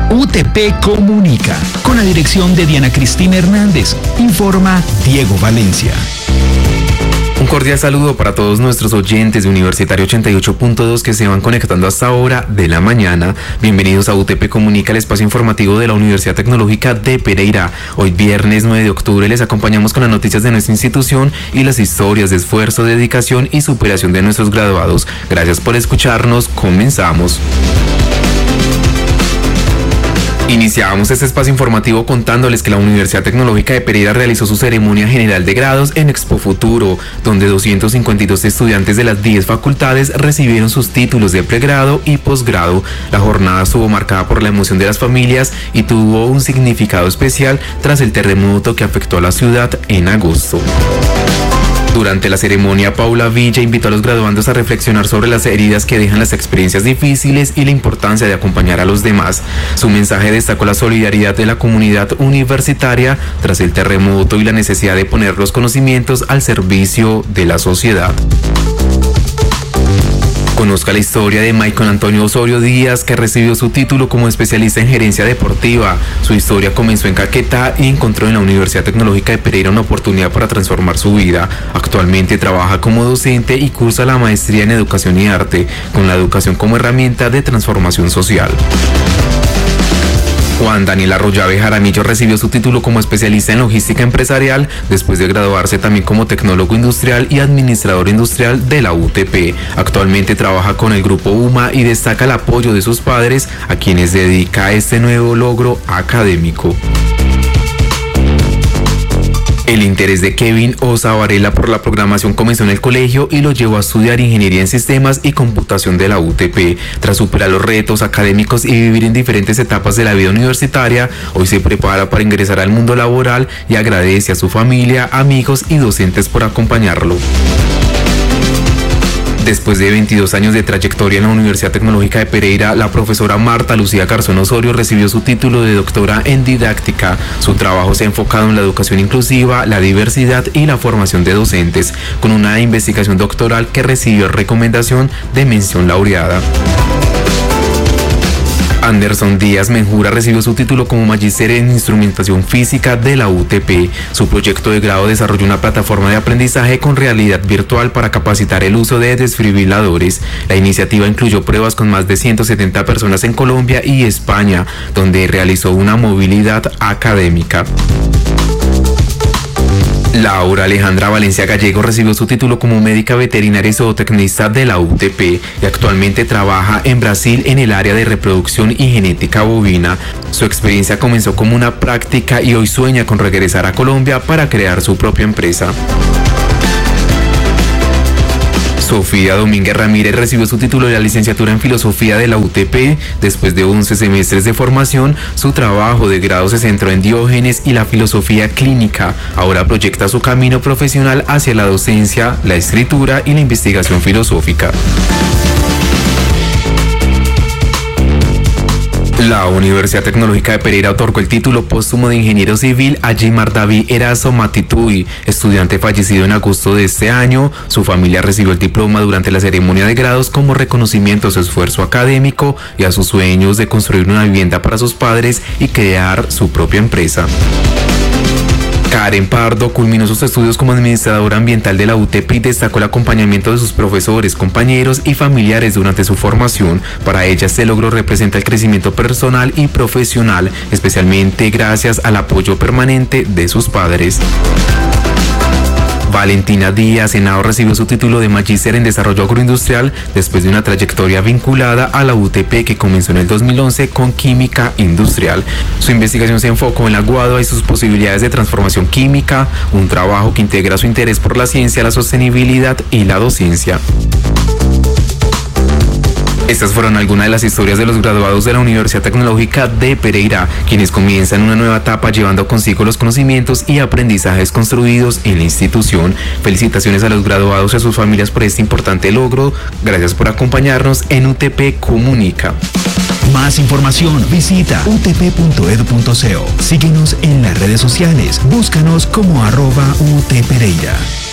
UTP Comunica, con la dirección de Diana Cristina Hernández. Informa Diego Valencia. Un cordial saludo para todos nuestros oyentes de Universitario 88.2 que se van conectando hasta ahora de la mañana. Bienvenidos a UTP Comunica, el espacio informativo de la Universidad Tecnológica de Pereira. Hoy viernes 9 de octubre les acompañamos con las noticias de nuestra institución y las historias de esfuerzo, dedicación y superación de nuestros graduados. Gracias por escucharnos, comenzamos. Iniciamos este espacio informativo contándoles que la Universidad Tecnológica de Pereira realizó su ceremonia general de grados en Expo Futuro, donde 252 estudiantes de las 10 facultades recibieron sus títulos de pregrado y posgrado. La jornada estuvo marcada por la emoción de las familias y tuvo un significado especial tras el terremoto que afectó a la ciudad en agosto. Durante la ceremonia, Paula Villa invitó a los graduandos a reflexionar sobre las heridas que dejan las experiencias difíciles y la importancia de acompañar a los demás. Su mensaje destacó la solidaridad de la comunidad universitaria tras el terremoto y la necesidad de poner los conocimientos al servicio de la sociedad. Conozca la historia de Michael Antonio Osorio Díaz, que recibió su título como especialista en gerencia deportiva. Su historia comenzó en Caquetá y encontró en la Universidad Tecnológica de Pereira una oportunidad para transformar su vida. Actualmente trabaja como docente y cursa la maestría en educación y arte, con la educación como herramienta de transformación social. Juan Daniel Arroyave Jaramillo recibió su título como especialista en logística empresarial después de graduarse también como tecnólogo industrial y administrador industrial de la UTP. Actualmente trabaja con el grupo UMA y destaca el apoyo de sus padres, a quienes dedica este nuevo logro académico. El interés de Kevin Osa Varela por la programación comenzó en el colegio y lo llevó a estudiar Ingeniería en Sistemas y Computación de la UTP. Tras superar los retos académicos y vivir en diferentes etapas de la vida universitaria, hoy se prepara para ingresar al mundo laboral y agradece a su familia, amigos y docentes por acompañarlo. Después de 22 años de trayectoria en la Universidad Tecnológica de Pereira, la profesora Marta Lucía Garzón Osorio recibió su título de doctora en didáctica. Su trabajo se ha enfocado en la educación inclusiva, la diversidad y la formación de docentes, con una investigación doctoral que recibió recomendación de mención laureada. Anderson Díaz Menjura recibió su título como magíster en instrumentación física de la UTP. Su proyecto de grado desarrolló una plataforma de aprendizaje con realidad virtual para capacitar el uso de desfibriladores. La iniciativa incluyó pruebas con más de 170 personas en Colombia y España, donde realizó una movilidad académica. Laura Alejandra Valencia Gallego recibió su título como médica veterinaria y zootecnista de la UTP y actualmente trabaja en Brasil en el área de reproducción y genética bovina. Su experiencia comenzó como una práctica y hoy sueña con regresar a Colombia para crear su propia empresa. Sofía Domínguez Ramírez recibió su título de la licenciatura en Filosofía de la UTP. Después de 11 semestres de formación, su trabajo de grado se centró en Diógenes y la filosofía clínica. Ahora proyecta su camino profesional hacia la docencia, la escritura y la investigación filosófica. La Universidad Tecnológica de Pereira otorgó el título póstumo de ingeniero civil a Gimar David Erazo Matitui, estudiante fallecido en agosto de este año. Su familia recibió el diploma durante la ceremonia de grados como reconocimiento a su esfuerzo académico y a sus sueños de construir una vivienda para sus padres y crear su propia empresa. Karen Pardo culminó sus estudios como administradora ambiental de la UTP y destacó el acompañamiento de sus profesores, compañeros y familiares durante su formación. Para ella este logro representa el crecimiento personal y profesional, especialmente gracias al apoyo permanente de sus padres. Valentina Díaz Henao recibió su título de magíster en desarrollo agroindustrial después de una trayectoria vinculada a la UTP que comenzó en el 2011 con química industrial. Su investigación se enfocó en la guadua y sus posibilidades de transformación química, un trabajo que integra su interés por la ciencia, la sostenibilidad y la docencia. Estas fueron algunas de las historias de los graduados de la Universidad Tecnológica de Pereira, quienes comienzan una nueva etapa llevando consigo los conocimientos y aprendizajes construidos en la institución. Felicitaciones a los graduados y a sus familias por este importante logro. Gracias por acompañarnos en UTP Comunica. Más información, visita utp.edu.co. Síguenos en las redes sociales. Búscanos como @UTPereira.